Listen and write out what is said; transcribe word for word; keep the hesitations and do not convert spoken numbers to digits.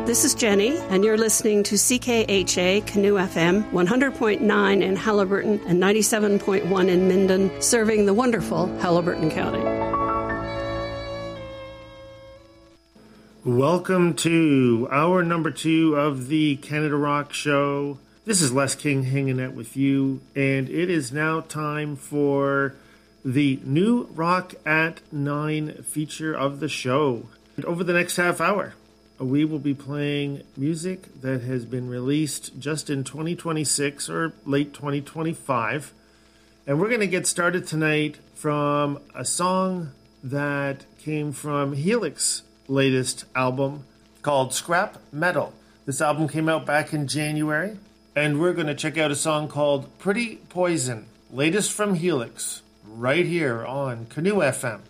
This is Jenny, and you're listening to C K H A Canoe F M, one hundred point nine in Haliburton and ninety-seven point one in Minden, serving the wonderful Haliburton County. Welcome to hour number two of the Canada Rock Show. This is Les King hanging out with you, and it is now time for the new Rock at nine feature of the show. And over the next half hour, we will be playing music that has been released just in twenty twenty-six or late twenty twenty-five. And we're going to get started tonight from a song that came from Helix's latest album called Scrap Metal. This album came out back in January, and we're going to check out a song called Pretty Poison, latest from Helix, right here on Canoe F M.